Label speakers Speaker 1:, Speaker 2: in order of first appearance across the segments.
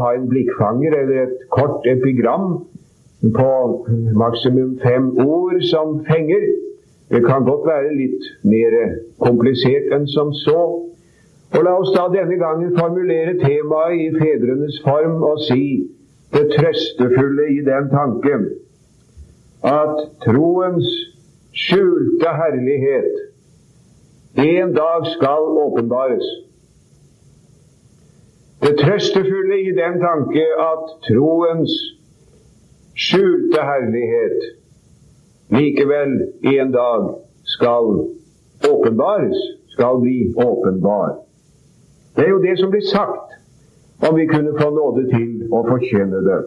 Speaker 1: ha en blikkfanger eller et kort epigram på maksimum 5 ord som fenger. Det kan godt være litt mer komplisert enn som så. Og la oss da denne gangen formulere temaet i fedrenes form og si det trøstefulle i den tanken at troens skjulte herlighet en dag skal åpenbares. Det trøstefulle i den tanke at troens skjulte herlighet likevel en dag skal åpenbares, skal bli åpenbar. Det er jo det som blir sagt, om vi kunne få nåde til å forkynne det.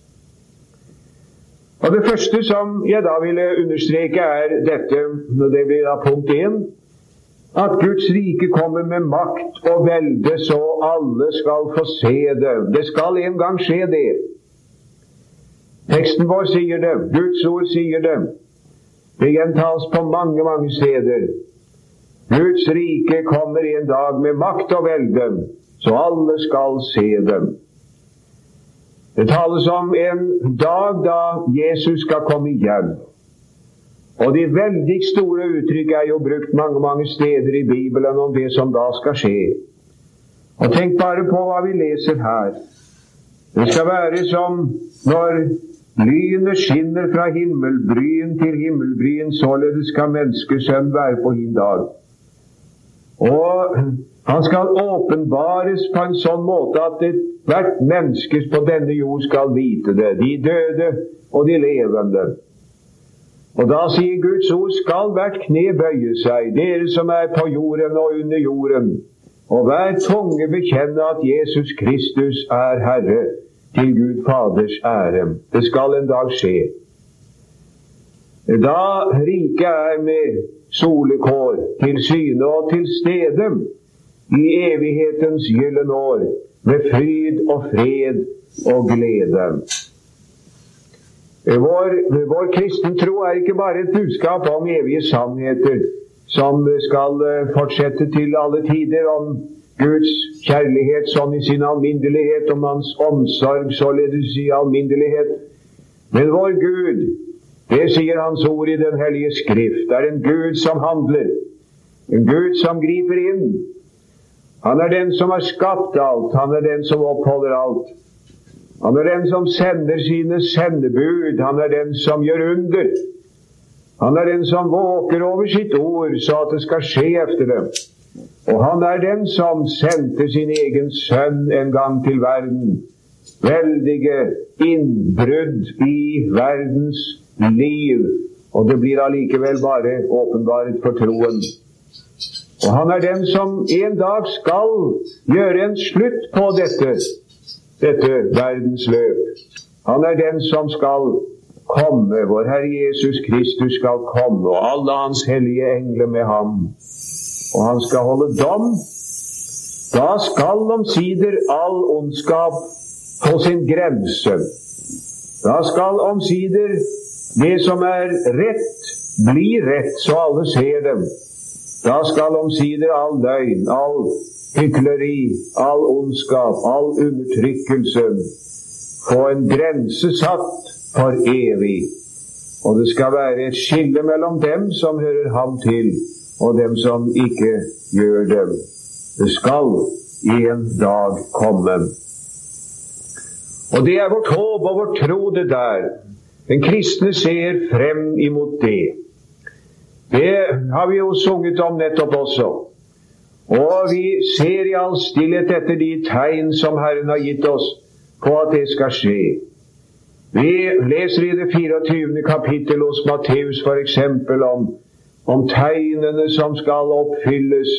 Speaker 1: Og det første som jeg da ville understreke er dette, og det blir da punkt 1, at Guds rike kommer med makt og velde så alle skal få se det. Det skal en gang skje det. Teksten vår sier det, Guds ord sier det. Det gjentas på mange, mange steder. Guds rike kommer en dag med makt og velde, så alle skal se det. Det tales om en dag da Jesus skal komme igjen. Og de veldig store uttrykk er jo brukt mange, mange steder i Bibelen om det som da skal skje. Og tenk bare på hva vi leser her. Det skal være som når lynet skinner fra himmelbryn til himmelbryn, således skal menneskesønn være på hin dag. Og han skal åpenbares på en sånn måte at hvert menneske på denne jord skal vite det. De døde og de levende. Og da sier Guds ord, skal hvert kne bøye seg, dere som er på jorden og under jorden, og hver tunge bekjenne at Jesus Kristus er Herre, til Gud Faders ære. Det skal en dag skje. Da riket er med solekår til syne og til stede i evighetens gyllene år, med fryd og fred og glede. Vår kristen tro er ikke bare et budskap om evige sannheter som skal fortsette til alle tider, om Guds kjærlighet sånn i sin almindelighet, om hans omsorg således i almindelighet. Men vår Gud, det sier hans ord i den hellige skrift, er en Gud som handler, en Gud som griper inn. Han er den som har skapt alt, han er den som oppholder alt. Han er den som sender sine sendebud, han er den som gjør under. Han er den som våker over sitt ord, så at det skal skje efter det. Og han er den som sendte sin egen sønn en gang til verden. Veldige innbrudd i verdens liv, og det blir allikevel bare åpenbaret for troen. Og han er den som en dag skal gjøre en slutt på dette verdens løp. Han er den som skal komme, vår Herre Jesus Kristus skal komme, og alle hans hellige engler med ham. Og han skal holde dom. Da skal omsider all ondskap få sin grense. Da skal omsider det som er rett, bli rett, så alle ser dem. Da skal omsider all løgn, all hykleri, all ondskap, all undertrykkelse få en grense satt for evig. Og det skal være et skille mellom dem som hører ham til, og dem som ikke gjør dem. Det skal en dag komme. Og det er vårt håp og vårt tro det der. Den kristne ser frem imot det. Det har vi jo sunget om nettopp også. Og vi ser i all stillhet etter de tegn som Herren har gitt oss på at det skal skje. Vi leser i det 24. kapittel hos Matteus for eksempel om tegnene som skal oppfylles.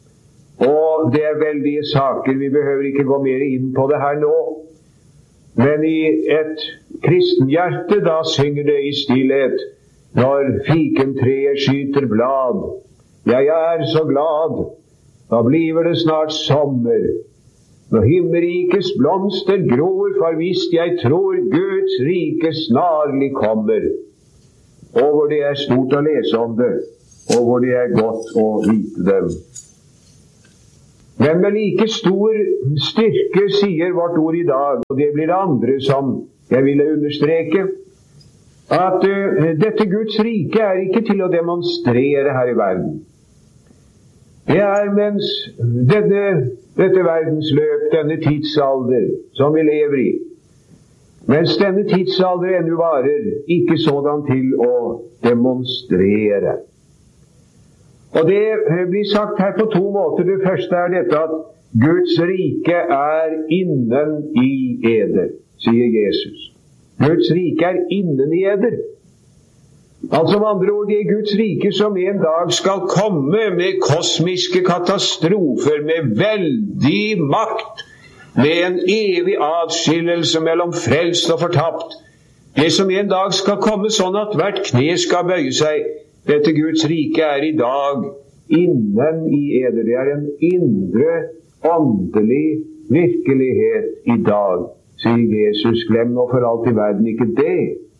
Speaker 1: Og det er veldige saker, vi behøver ikke gå mer inn på det her nå. Men i et kristenhjerte da synger det i stillhet når fikentreet skyter blad. Jeg er så glad. Da bliver det snart sommer. Når himmelrikes blomster gror, for visst jeg tror Guds rike snarlig kommer. Og hvor det er stort å lese om det, og hvor det er godt å vite dem. Men med like stor styrke sier vårt ord i dag, og det blir det andre som jeg ville understreke, at dette Guds rike er ikke til å demonstrere her i verden. Det er mens dette verdensløp, denne tidsalder som vi lever i, mens denne tidsalder ennå varer, ikke sådan til å demonstrere. Og det blir sagt her på to måter. Det første er dette at Guds rike er innen i eder, sier Jesus. Guds rike er innen i eder. Altså med andre ord, det er Guds rike som en dag skal komme med kosmiske katastrofer, med veldig makt, med en evig adskillelse mellom frelst og fortapt. Det som en dag skal komme sånn at hvert kne skal bøye seg. Dette Guds rike er i dag innen i eder. Det er en indre, åndelig virkelighet i dag, sier Jesus. Glem nå for alt i verden ikke det.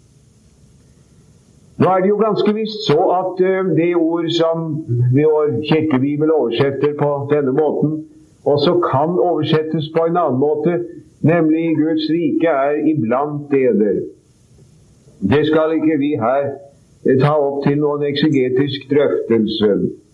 Speaker 1: Nå er det jo ganske visst så at det ord som vår kirkebibel oversetter på denne måten, også kan oversettes på en annen måte, nemlig Guds rike er iblant eder. Det skal ikke vi her ta opp til noen eksegetisk drøftelse.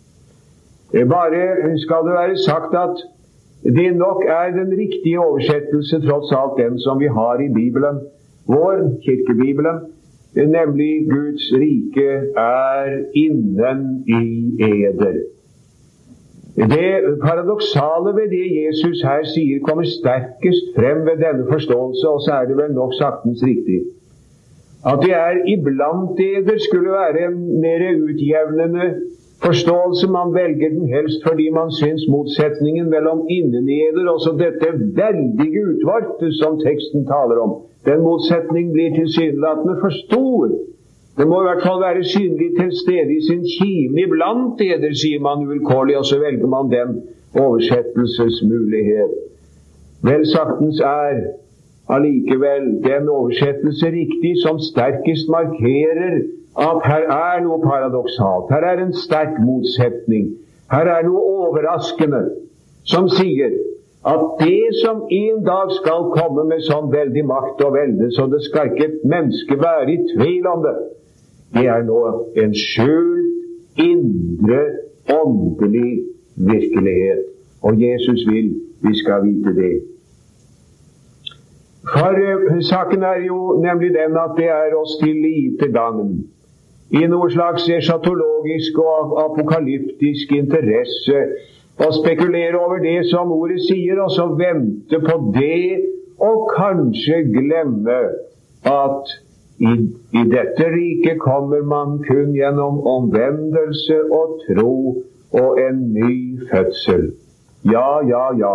Speaker 1: Bare skal det være sagt at det nok er den riktige oversettelse, tross alt den som vi har i Bibelen, vår kirkebibelen, nemlig Guds rike er innen i eder. Det paradoksale ved det Jesus her sier, kommer sterkest frem ved denne forståelse, og så er det vel nok saktens riktig. At det er iblant eder skulle være en mer utjevnende forståelse. Man velger den helst fordi man syns motsetningen mellom inneneder og så dette veldige utvalgte som teksten taler om, den motsetning blir tilsynelatende for stor. Det må i hvert fall være synlig til stede i sin kime iblant eder, sier man uvilkårlig, og så velger man den oversettelsesmulighet. Vel saktens er allikevel den oversettelse riktig som sterkest markerer at her er noe paradoksalt. Her er en sterk motsetning. Her er noe overraskende som sier at det som en dag skal komme med sånn veldig makt og velde, så det skal ikke et menneske være i tvil om det, det er nå en skjult, indre, åndelig virkelighet. Og Jesus vil vi skal vite det. For saken er jo nemlig den at det er oss til lite gagn i noe slags eschatologisk og apokalyptisk interesse å spekulere over det som ordet sier, og så vente på det, og kanskje glemme at i dette riket kommer man kun gjennom omvendelse og tro og en ny fødsel. Ja.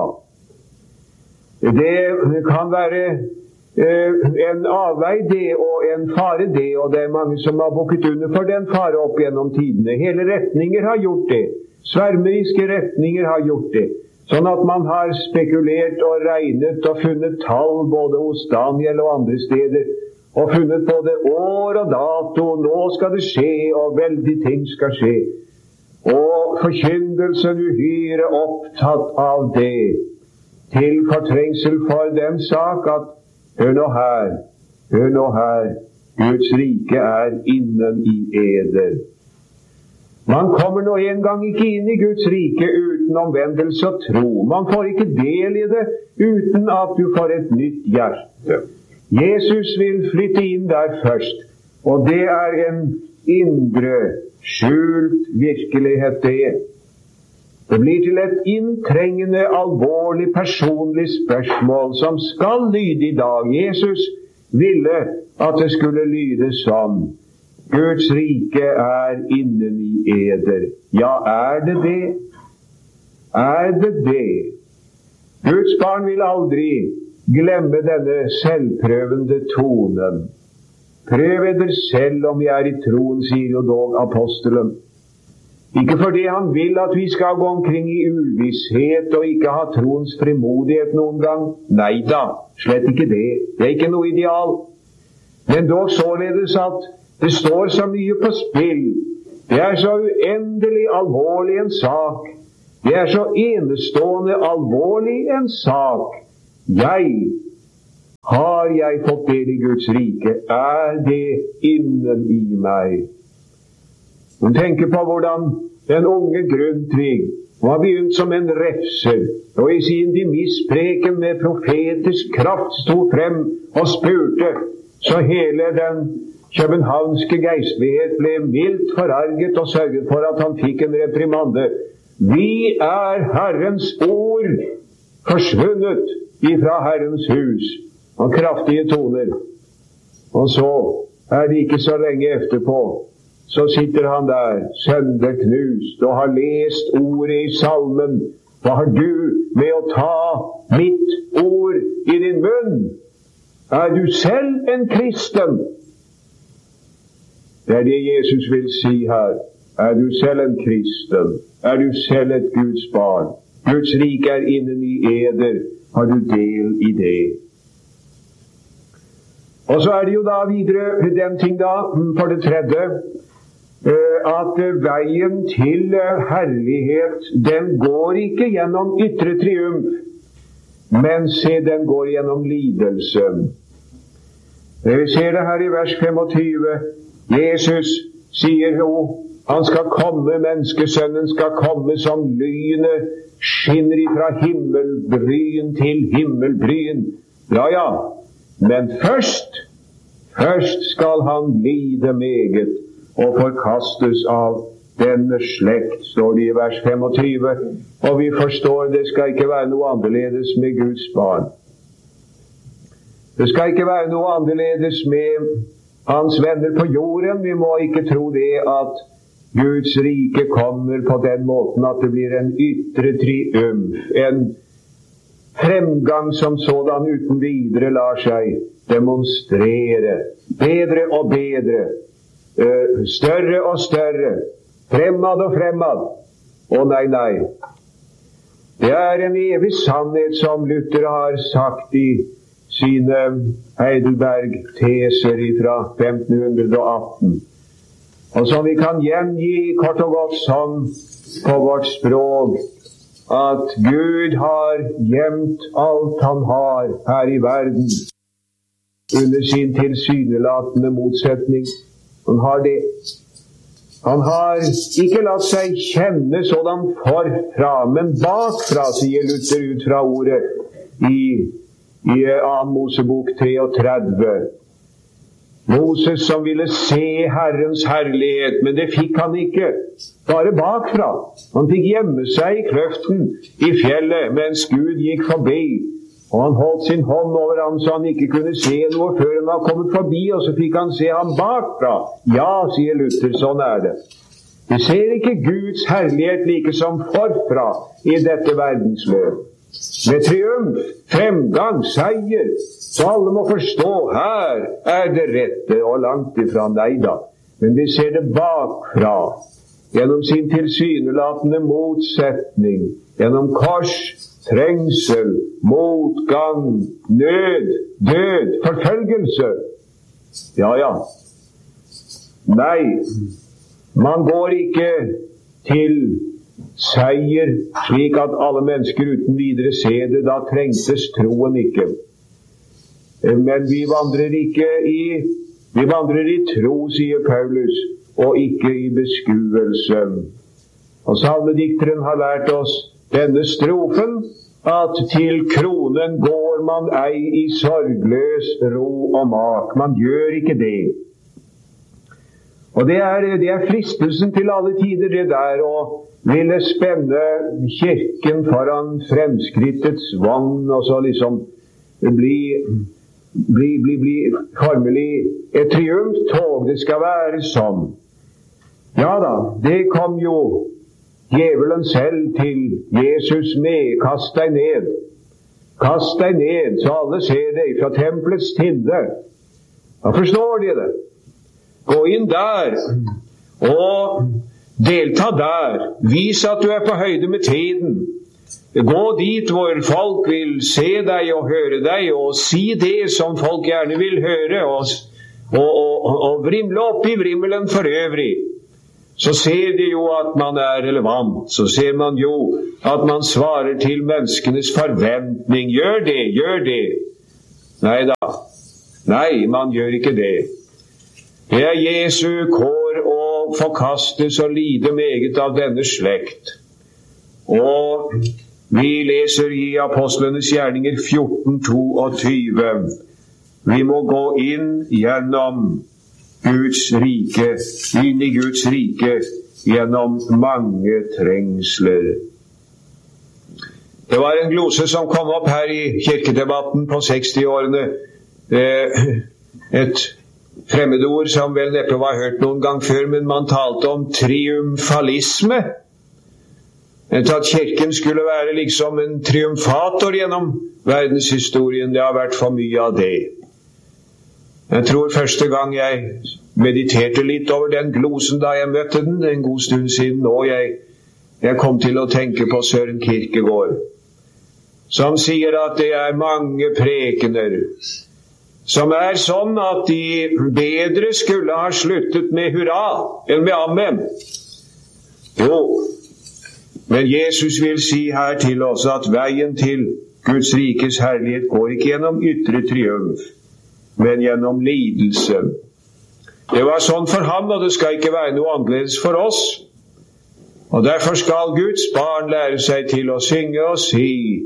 Speaker 1: Det kan være en avvei det, og en fare det, og det er mange som har bukket under for den fare opp gjennom tidene. Hele retninger har gjort det. Svermeriske retninger har gjort det. Sånn at man har spekulert og regnet og funnet tall både hos Daniel og andre steder, og funnet både år og dato, nå skal det skje, og veldig ting skal skje. Og forkyndelsen uhyre opptatt av det, til fortrengsel for den sak at hør nå her, Guds rike er innen i eder. Man kommer nå en gang ikke inn i Guds rike uten omvendelse og tro. Man får ikke del i det uten at du får et nytt hjerte. Jesus vil flytte inn der først, og det er en indre, skjult virkelighet det. Det blir til et inntrengende, alvorlig, personlig spørsmål som skal lyde i dag. Jesus ville at det skulle lyde sånn: Guds rike er innen i eder. Ja, er det det? Er det det? Guds barn vil aldri glemme denne selvprøvende tonen. Prøv eder selv om jeg er i troen, sier jo dog apostelen. Ikke fordi han vil at vi skal gå omkring i uvisshet og ikke ha troens frimodighet noen gang. Nei da, slett ikke det. Det er ikke noe ideal. Men dog således at det står så mye på spill. Det er så uendelig alvorlig en sak. Det er så enestående alvorlig en sak. Har jeg fått del i Guds rike? Er det innen i meg? Hun tenker på hvordan den unge Grundtvig var begynt som en refser, og i sin dimisspreken med profetisk kraft sto frem og spurte, så hele den københavnske geistlighet ble mildt forarget og sørget for at han fikk en reprimande. Vi er Herrens ord forsvunnet ifra Herrens hus. Og kraftige toner. Og så er det ikke så lenge etterpå, så sitter han der, sønderknust, og har lest ordet i salmen. Hva har du med å ta mitt ord i din munn? Er du selv en kristen? Det er det Jesus vil si her. Er du selv en kristen? Er du selv et Guds barn? Guds rike er innen i eder. Har du del i det? Og så er det jo da videre den ting da, for det tredje, at veien til herlighet, den går ikke gjennom ytre triumf, men se, den går gjennom lidelse. Vi ser det her i vers 25. Jesus sier jo, han skal komme, menneskesønnen skal komme som lynet skinner ifra himmelbryn til himmelbryn. Ja, men først skal han lide meget og forkastes av denne slekt, står det i vers 25. Og vi forstår det skal ikke være noe annerledes med Guds barn. Det skal ikke være noe annerledes med hans venner på jorden. Vi må ikke tro det at Guds rike kommer på den måten at det blir en ytre triumf, en fremgang som sådan uten videre lar seg demonstrere. Bedre og bedre, større og større, fremad og fremad. Å nei. Det er en evig sannhet som Luther har sagt i sine Heidelberg-teser fra 1518. Og som vi kan gjengi kort og godt sånn på vårt språk, at Gud har gjemt alt han har her i verden under sin tilsynelatende motsetning. Han har det. Han har ikke latt seg kjenne sådan forfra, men bakfra, sier Luther ut fra ordet i 2. Mosebok 33. Moses som ville se Herrens herlighet, men det fikk han ikke. Bare bakfra. Han fikk gjemme seg i kløften i fjellet mens Gud gikk forbi. Og han holdt sin hånd over ham så han ikke kunne se noe før han var kommet forbi, og så fikk han se ham bakfra. Ja, sier Luther, sånn er det. Vi ser ikke Guds herlighet like som forfra i dette verdensløp. Med triumf, fremgang, seier, så alle må forstå, her er det rette, og langt ifra nei da. Men vi ser det bakfra, gjennom sin tilsynelatende motsetning, gjennom kors, trengsel, motgang, nød, død, forfølgelse. Ja. Nei, man går ikke til seier slik at alle mennesker uten videre ser det, da trengtes troen ikke. Men vi vandrer i tro, sier Paulus, og ikke i beskuelse. Og salmedikteren har lært oss denne strofen, at til kronen går man ei i sorgløs ro og mak. Man gjør ikke det. Og det er fristelsen til alle tider, det der å ville spenne kirken foran fremskrittets vogn, og så liksom bli formelig et triumftog. Det skal være sånn. Ja da, det kom jo djevelen selv til Jesus med. Kast deg ned, så alle ser deg fra tempelets tinde. Da forstår de det. Gå inn der og delta der. Vis at du er på høyde med tiden. Gå dit hvor folk vil se deg og høre deg, og si det som folk gjerne vil høre, og vrimle opp i vrimmelen for øvrig. så ser de jo at man er relevant. Så ser man jo at man svarer til menneskenes forventning. Gjør det. Nei da. Nei, man gjør ikke det. Det er Jesu kår å forkastes og lide meget av denne slekt. Og vi leser i Apostlenes gjerninger 14:22. Vi må gå inn gjennom Guds rike, inn i Guds rike, gjennom mange trengsler. Det var en glose som kom opp her i kirkedebatten på 60-årene. Et fremmedord som vel neppe var hørt noen gang før, men man talte om triumfalisme. At kirken skulle være liksom en triumfator gjennom verdenshistorien. Det har vært for mye av det. Jeg tror første gang jeg mediterte litt over den glosen da jeg møtte den, en god stund siden, og jeg kom til å tenke på Søren Kierkegaard, som sier at det er mange prekener som er sånn at de bedre skulle ha sluttet med hurra enn med amen. Jo, men Jesus vil si her til oss at veien til Guds rikes herlighet går ikke gjennom ytre triumf, men gjennom lidelse. Det var sånn for ham, og det skal ikke være noe annerledes for oss. Og derfor skal Guds barn lære seg til å synge og si: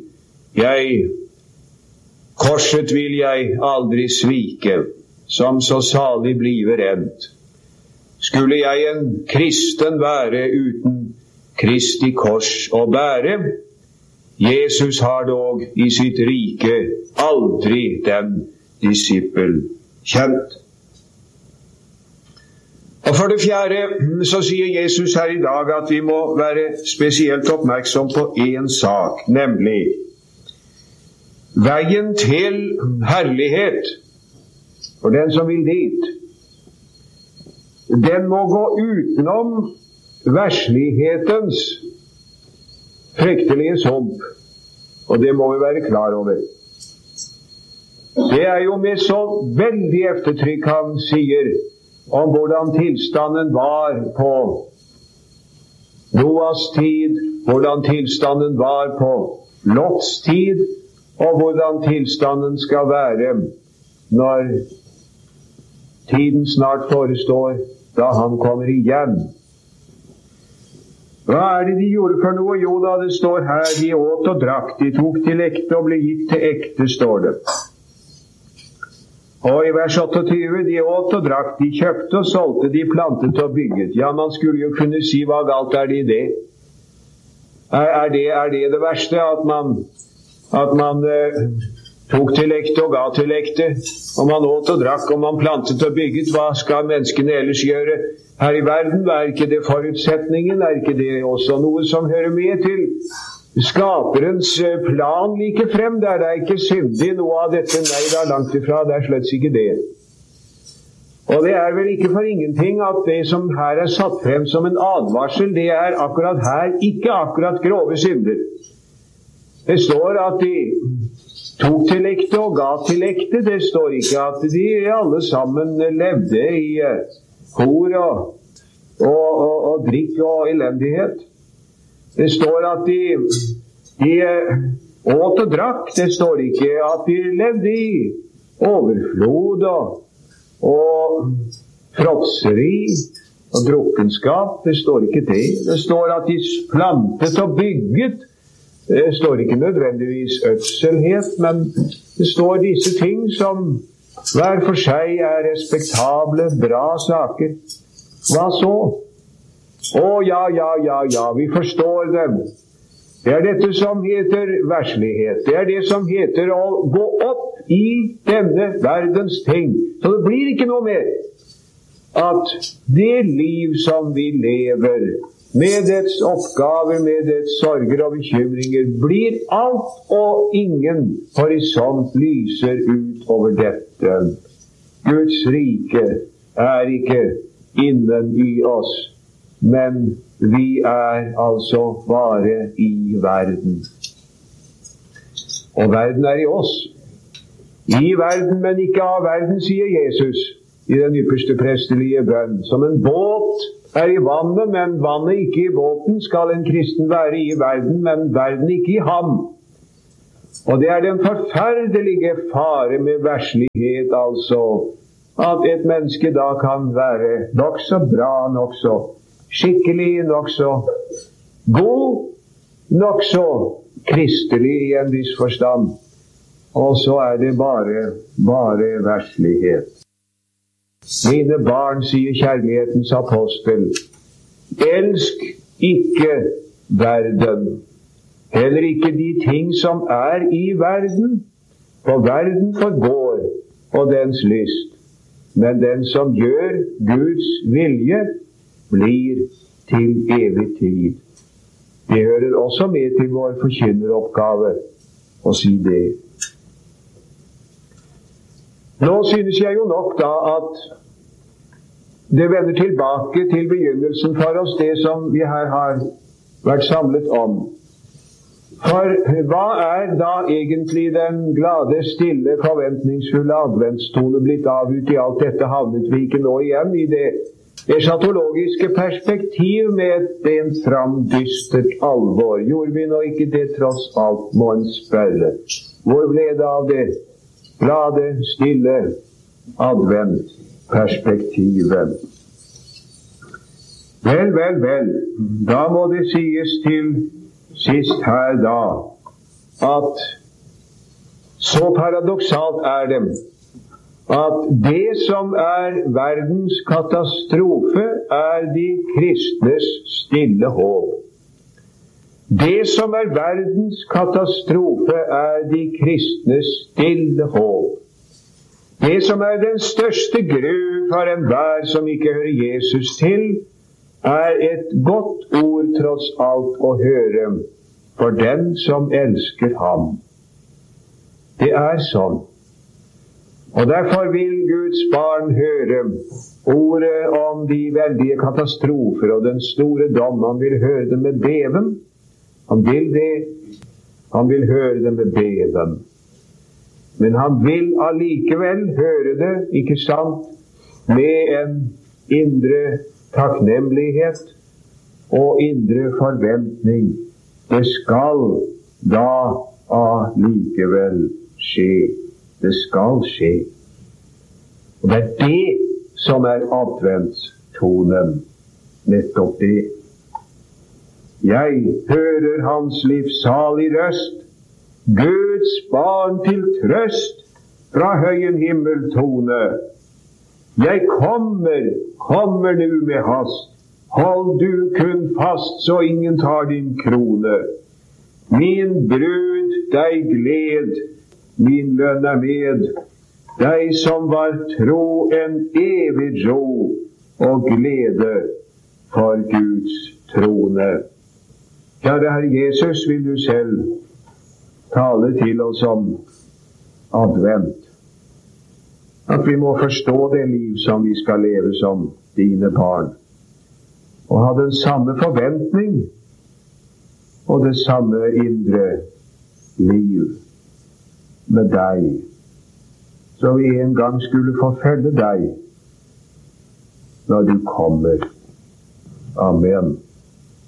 Speaker 1: korset vil jeg aldri svike, som så salig blive rent. Skulle jeg en kristen være uten Kristi kors å bære? Jesus har dog i sitt rike aldri den disippel kjent. Og for det fjerde så sier Jesus her i dag at vi må være spesielt oppmerksom på en sak, nemlig veien til herlighet, for den som vil dit. Den må gå utenom verslighetens fryktelige sump, og det må vi være klar over. Det er jo med så veldig eftertrykk han sier om hvordan tilstanden var på Noas tid, hvordan tilstanden var på Lots tid, og hvordan tilstanden skal være når tiden snart forestår, da han kommer igjen. Hva er det de gjorde for noe? Jo da, det står her, de åt og drakk, de tok til ekte og ble gitt til ekte, står det. Og i vers 28, de åt og drakk, de kjøpte og solgte, de plantet og bygget. Ja, man skulle jo kunne si hva galt er det i det? Er det det verste, at man tok til ekte og ga til ekte, og man åt og drakk, og man plantet og bygget? Hva skal menneskene ellers gjøre her i verden? Er ikke det forutsetningen? Er ikke det også noe som hører med til skaperens plan like frem? Det er ikke syndig noe av dette. Nei, det er langt ifra, det er slett ikke det. Og det er vel ikke for ingenting at det som her er satt frem som en advarsel, det er akkurat her ikke akkurat grove synder. Det står at de tok til ekte og ga til ekte. Det står ikke at de alle sammen levde i hor og drikk og elendighet. Det står at de åt og drakk. Det står ikke at de levde i overflod og fråtseri og drukkenskap. Det står ikke det. Det står at de plantet og bygget. Det står ikke nødvendigvis ødselhet, men det står disse ting som hver for seg er respektable, bra saker. Hva så? Ja, vi forstår dem. Det er dette som heter verslighet. Det er det som heter å gå opp i denne verdens ting. Så det blir ikke noe mer at det liv som vi lever, med dets oppgaver, med dets sorger og bekymringer, blir alt og ingen horisont lyser ut over dette. Guds rike er ikke innen i oss, men vi er altså bare i verden. Og verden er i oss. I verden, men ikke av verden, sier Jesus i den ypperste prestelige bønn. Som en båt er i vannet, men vannet ikke i båten, skal en kristen være i verden, men verden ikke i ham. Og det er den forferdelige fare med verslighet, altså, at et menneske da kan være nokså bra, nokså skikkelig, nokså god, nokså kristelig i en viss forstand, og så er det bare verslighet. Mine barn, sier kjærlighetens apostel, elsk ikke verden, heller ikke de ting som er i verden, for verden forgår og dens lyst, men den som gjør Guds vilje, blir til evig tid. Det hører også med til vår forkynneroppgave å si det. Nå synes jeg jo nok da at det vender tilbake til begynnelsen for oss, det som vi her har vært samlet om. For hva er da egentlig den glade, stille, forventningsfulle adventstone blitt av ut i alt dette? Havnet vi ikke nå igjen i det eschatologiske perspektiv med et bent fram dystert alvor? Gjorde vi nå ikke det tross alt, må en spørre? Hvor ble det av det glade, stille adventperspektivet? Vel, da må det sies til sist her da, at så paradoksalt er det, at det som er verdens katastrofe, er de kristnes stille håp. Det som er verdens katastrofe, er de kristnes stille håp. Det som er den største gru for enhver som ikke hører Jesus til, er et godt ord tross alt å høre for den som elsker ham. Det er sånn. Og derfor vil Guds barn høre ordet om de veldige katastrofer og den store dom. Han vil høre det med beven. Han vil det. Han vil høre det med beven. Men han vil allikevel høre det, ikke sant, med en indre takknemlighet og indre forventning. Det skal da allikevel skje. Det skal skje. Og det er det som er adventstonen. Nettopp det. Jeg hører hans livssalig røst, Guds barn til trøst, fra høyen himmeltone. Jeg kommer nu med hast. Hold du kun fast, så ingen tar din krone. Min brud, deg gled, min lønn er med. Deg som var tro, en evig ro og glede for Guds trone. Kjære Herre Jesus, vil du selv tale til oss om advent. At vi må forstå det liv som vi skal leve som dine barn. Og ha den samme forventning og det samme indre liv med deg. Så vi en gang skulle forfølge deg når du kommer. Amen.